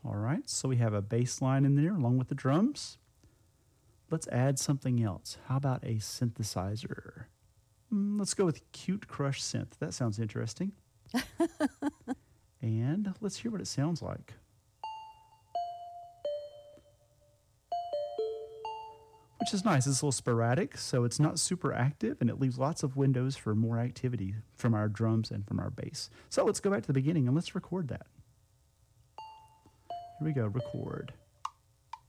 All right, so we have a bass line in there along with the drums. Let's add something else. How about a synthesizer? Let's go with Cute Crush Synth. That sounds interesting. And let's hear what it sounds like. Which is nice. It's a little sporadic, so it's not super active, and it leaves lots of windows for more activity from our drums and from our bass. So let's go back to the beginning and let's record that. Here we go, record.